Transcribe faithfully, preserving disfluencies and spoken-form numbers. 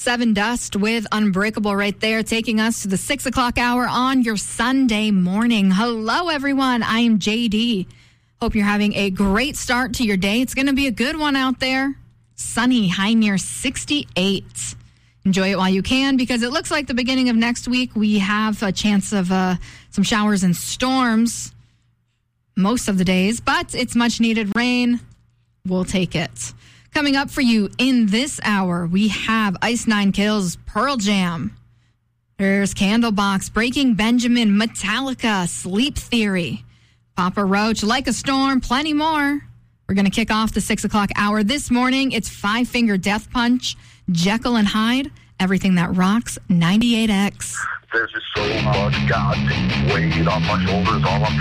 Seven Dust with Unbreakable right there, taking us to the six o'clock hour on your Sunday morning. Hello, everyone. I am J D. Hope you're having a great start to your day. It's going to be a good one out there. Sunny, high near sixty-eight. Enjoy it while you can, because it looks like the beginning of next week we have a chance of uh, some showers and storms most of the days, but it's much needed rain. We'll take it. Coming up for you in this hour, we have Ice Nine Kills, Pearl Jam. There's Candlebox, Breaking Benjamin, Metallica, Sleep Theory, Papa Roach, Like a Storm, plenty more. We're going to kick off the six o'clock hour this morning. It's Five Finger Death Punch, Jekyll and Hyde, Everything That Rocks, ninety-eight X. There's just so much goddamn weight on my shoulders. All I'm